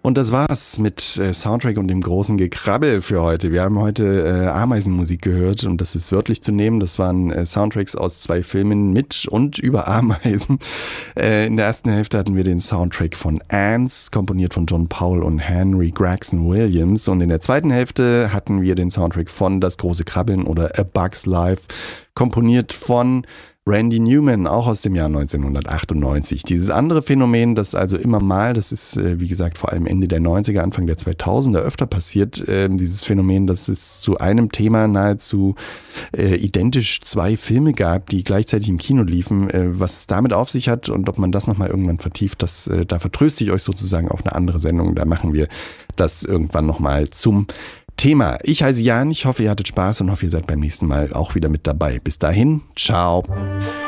Und das war's mit Soundtrack und dem großen Gekrabbel für heute. Wir haben heute Ameisenmusik gehört und das ist wörtlich zu nehmen. Das waren Soundtracks aus 2 Filmen mit und über Ameisen. In der ersten Hälfte hatten wir den Soundtrack von Ants, komponiert von John Powell und Henry Gregson Williams. Und in der zweiten Hälfte hatten wir den Soundtrack von Das große Krabbeln oder A Bug's Life, komponiert von Randy Newman, auch aus dem Jahr 1998. Dieses andere Phänomen, das also immer mal, das ist wie gesagt vor allem Ende der 90er, Anfang der 2000er öfter passiert, dieses Phänomen, dass es zu einem Thema nahezu identisch 2 Filme gab, die gleichzeitig im Kino liefen. Was es damit auf sich hat und ob man das nochmal irgendwann vertieft, da vertröste ich euch sozusagen auf eine andere Sendung. Da machen wir das irgendwann nochmal zum Thema. Ich heiße Jan, ich hoffe, ihr hattet Spaß und hoffe, ihr seid beim nächsten Mal auch wieder mit dabei. Bis dahin, ciao.